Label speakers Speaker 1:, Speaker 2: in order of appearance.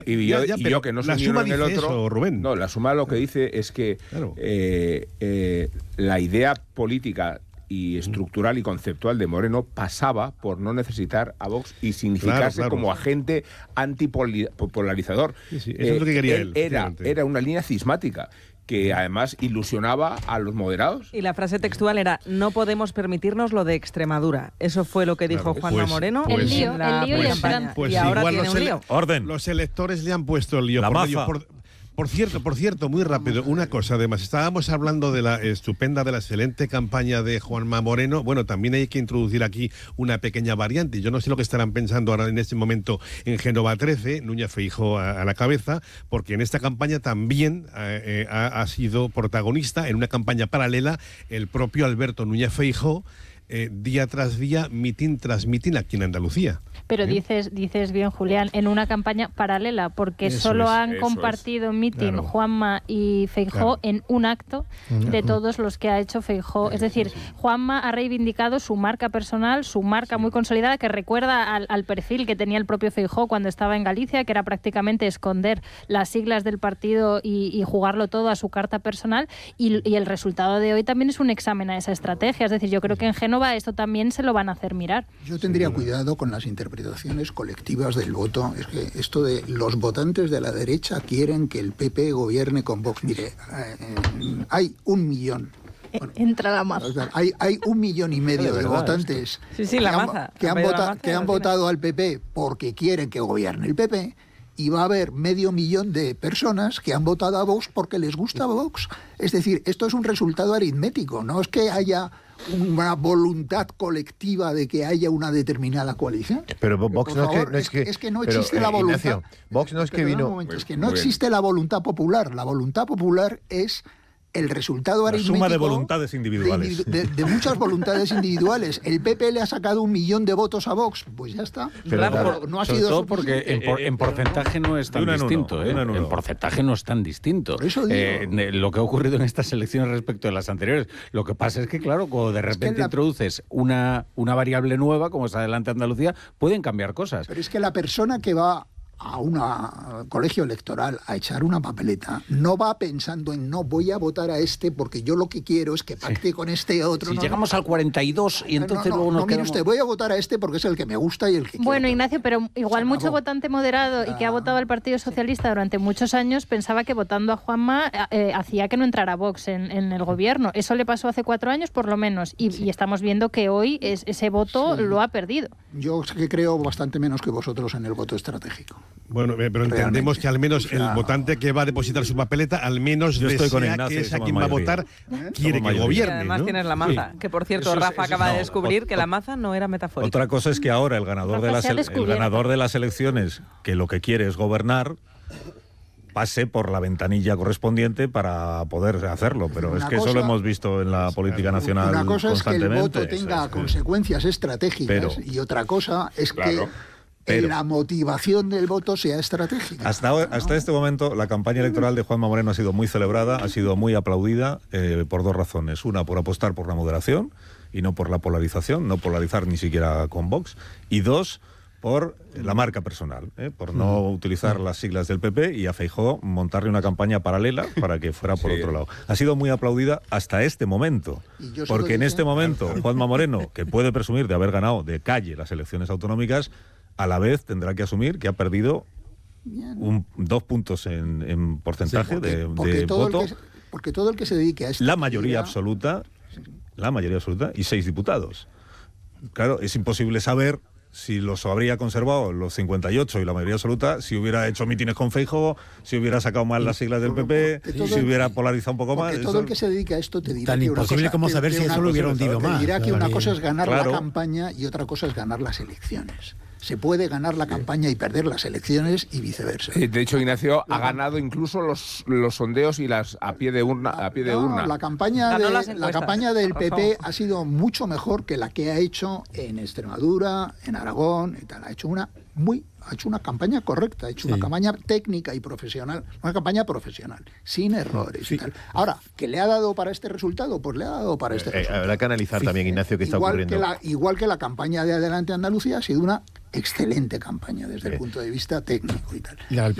Speaker 1: Y yo que no soy ni uno ni el otro,
Speaker 2: eso, Rubén.
Speaker 1: No, la suma lo que dice es que
Speaker 2: claro.
Speaker 1: La idea política y estructural y conceptual de Moreno pasaba por no necesitar a Vox y significarse como agente antipolarizador.
Speaker 2: Sí, eso es lo que quería él.
Speaker 1: Era una línea cismática que además ilusionaba a los moderados.
Speaker 3: Y la frase textual era: no podemos permitirnos lo de Extremadura. Eso fue lo que dijo Juanma Moreno.
Speaker 4: El lío y el plan.
Speaker 3: Y ahora tiene un lío.
Speaker 2: Orden. Los electores le han puesto el lío. Por cierto, muy rápido, una cosa, además, estábamos hablando de la excelente campaña de Juanma Moreno. Bueno, también hay que introducir aquí una pequeña variante. Yo no sé lo que estarán pensando ahora en este momento en Génova 13, Núñez Feijóo a la cabeza, porque en esta campaña también ha sido protagonista, en una campaña paralela, el propio Alberto Núñez Feijóo, día tras día, mitin tras mitin aquí en Andalucía.
Speaker 4: Pero dices bien, Julián, en una campaña paralela, porque solo han compartido mitin Juanma y Feijóo en un acto de todos los que ha hecho Feijóo. Es decir, Juanma ha reivindicado su marca personal, su marca muy consolidada, que recuerda al perfil que tenía el propio Feijóo cuando estaba en Galicia, que era prácticamente esconder las siglas del partido y jugarlo todo a su carta personal. Y el resultado de hoy también es un examen a esa estrategia. Es decir, yo creo que en Génova esto también se lo van a hacer mirar.
Speaker 5: Yo tendría cuidado con las interpretaciones colectivas del voto. Es que esto de los votantes de la derecha quieren que el PP gobierne con Vox. Mire, hay 1 millón. Bueno,
Speaker 4: entra la maza.
Speaker 5: Hay 1,5 millones de votantes que han votado al PP porque quieren que gobierne el PP. Y va a haber 500,000 de personas que han votado a Vox porque les gusta Vox. Es decir, esto es un resultado aritmético, no es que haya una voluntad colectiva de que haya una determinada coalición.
Speaker 6: Pero Vox no es que
Speaker 5: no existe la voluntad.
Speaker 6: Ignacio, Vox no es que vino...
Speaker 5: Es que no existe la voluntad popular. La voluntad popular es el resultado aritmético...
Speaker 2: La suma de voluntades individuales.
Speaker 5: De muchas voluntades individuales. El PP le ha sacado 1 millón de votos a Vox. Pues ya está.
Speaker 7: Pero no ha sido todo porque en porcentaje no es tan distinto. En porcentaje no es tan distinto.
Speaker 5: Por eso digo.
Speaker 7: Lo que ha ocurrido en estas elecciones respecto de las anteriores. Lo que pasa es que, claro, cuando de repente introduces una variable nueva, como es Adelante Andalucía, pueden cambiar cosas.
Speaker 5: Pero es que la persona que va a un colegio electoral a echar una papeleta, no va pensando en no voy a votar a este porque yo lo que quiero es que pacte con este otro.
Speaker 7: Si llegamos al 42 y entonces luego nos
Speaker 5: mire usted, voy a votar a este porque es el que me gusta y el que quiero.
Speaker 4: Bueno, Ignacio, pero igual mucho votante moderado y que ha votado al Partido Socialista durante muchos años pensaba que votando a Juanma hacía que no entrara Vox en el gobierno. Eso le pasó hace 4 años por lo menos y estamos viendo que hoy ese voto lo ha perdido.
Speaker 5: Yo que creo bastante menos que vosotros en el voto estratégico.
Speaker 2: Bueno, pero entendemos que al menos el votante que va a depositar su papeleta, al menos desea que es a quien va a votar, quiere que gobierne.
Speaker 3: Además, ¿no? Tienes la maza, que por cierto Rafa acaba de descubrir que la maza no era metafórica.
Speaker 8: Otra cosa es que ahora el ganador de las elecciones, que lo que quiere es gobernar, pase por la ventanilla correspondiente para poder hacerlo, pero es que eso lo hemos visto en la política nacional.
Speaker 5: Una cosa es que el voto
Speaker 8: constantemente.
Speaker 5: tenga consecuencias estratégicas y otra cosa es que la motivación del voto sea estratégica.
Speaker 8: Hasta este momento la campaña electoral de Juanma Moreno ha sido muy celebrada, ha sido muy aplaudida por 2 razones. Una, por apostar por la moderación y no por la polarización, no polarizar ni siquiera con Vox. Y 2, por la marca personal, por no utilizar las siglas del PP y a Feijóo montarle una campaña paralela para que fuera por otro lado. Ha sido muy aplaudida hasta este momento, porque en este momento Juanma Moreno, que puede presumir de haber ganado de calle las elecciones autonómicas, a la vez tendrá que asumir que ha perdido 2 puntos en porcentaje de voto.
Speaker 5: Porque todo el que se dedique a esto...
Speaker 8: La mayoría absoluta y 6 diputados. Claro, es imposible saber si los habría conservado los 58 y la mayoría absoluta, si hubiera hecho mítines con Feijóo, si hubiera sacado mal las siglas del PP, si hubiera polarizado un poco más.
Speaker 5: Todo el que se dedica a esto te dirá
Speaker 9: tan
Speaker 5: que
Speaker 9: imposible como saber si eso lo hubiera hundido más.
Speaker 5: Te dirá que una cosa es ganar la campaña y otra cosa es ganar las elecciones. Se puede ganar la campaña y perder las elecciones y viceversa.
Speaker 1: De hecho, Ignacio ha ganado incluso los sondeos y las a pie de urna.
Speaker 5: La campaña del PP ha sido mucho mejor que la que ha hecho en Extremadura, en Aragón y tal. Ha hecho una campaña correcta, ha hecho una campaña técnica y profesional, una campaña profesional, sin errores y tal. Ahora, ¿qué le ha dado para este resultado? Pues le ha dado para este resultado.
Speaker 6: Habrá que analizar también, Ignacio, qué está ocurriendo.
Speaker 5: Igual que la campaña de Adelante Andalucía ha sido una excelente campaña desde el punto de vista técnico y tal.